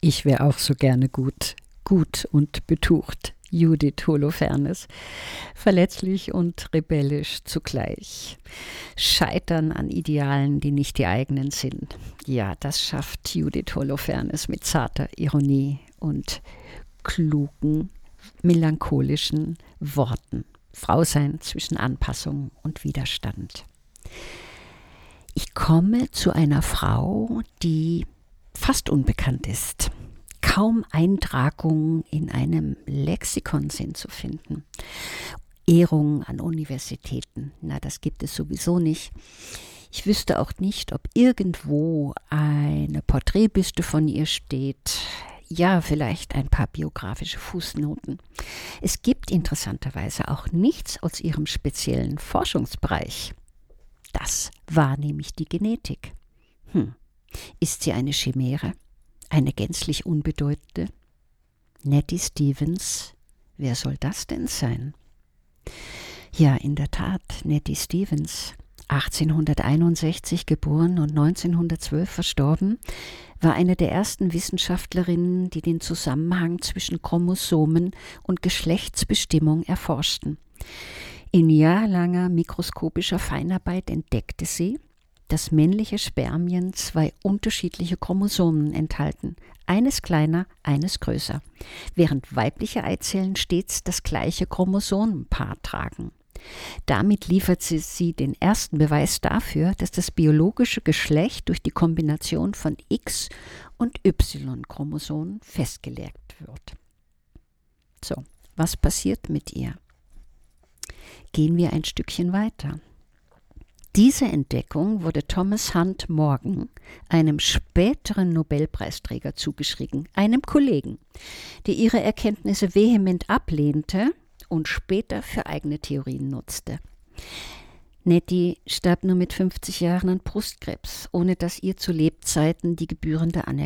Ich wäre auch so gerne gut und betucht. Judith Holofernes. Verletzlich und rebellisch zugleich. Scheitern an Idealen, die nicht die eigenen sind. Ja, das schafft Judith Holofernes mit zarter Ironie und klugen, melancholischen Worten. Frau sein zwischen Anpassung und Widerstand. Ich komme zu einer Frau, die fast unbekannt ist. Kaum Eintragungen in einem Lexikon sind zu finden. Ehrungen an Universitäten, das gibt es sowieso nicht. Ich wüsste auch nicht, ob irgendwo eine Porträtbüste von ihr steht. Ja, vielleicht ein paar biografische Fußnoten. Es gibt interessanterweise auch nichts aus ihrem speziellen Forschungsbereich. Das war nämlich die Genetik. Ist sie eine Chimäre? Eine gänzlich unbedeutende? Nettie Stevens, wer soll das denn sein? Ja, in der Tat, Nettie Stevens, 1861 geboren und 1912 verstorben, war eine der ersten Wissenschaftlerinnen, die den Zusammenhang zwischen Chromosomen und Geschlechtsbestimmung erforschten. In jahrelanger mikroskopischer Feinarbeit entdeckte sie, dass männliche Spermien zwei unterschiedliche Chromosomen enthalten, eines kleiner, eines größer, während weibliche Eizellen stets das gleiche Chromosomenpaar tragen. Damit liefert sie den ersten Beweis dafür, dass das biologische Geschlecht durch die Kombination von X- und Y-Chromosomen festgelegt wird. So, was passiert mit ihr? Gehen wir ein Stückchen weiter. Diese Entdeckung wurde Thomas Hunt Morgan, einem späteren Nobelpreisträger, zugeschrieben, einem Kollegen, der ihre Erkenntnisse vehement ablehnte und später für eigene Theorien nutzte. Nettie starb nur mit 50 Jahren an Brustkrebs, ohne dass ihr zu Lebzeiten die gebührende Anerkennung